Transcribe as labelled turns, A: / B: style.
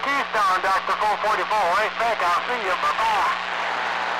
A: Keystone, Dr. 444. Right back. I'll see you. Bye-bye.